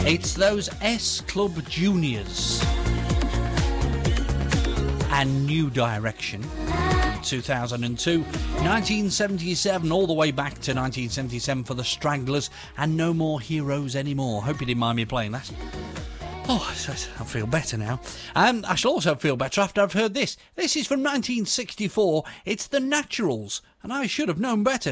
It's those S Club Juniors and New Direction. 2002, 1977, all the way back to 1977 for the Stragglers and No More Heroes Anymore. Hope you didn't mind me playing that. Oh, I feel better now. I shall also feel better after I've heard this. This is from 1964. It's The Naturals, and I should have known better.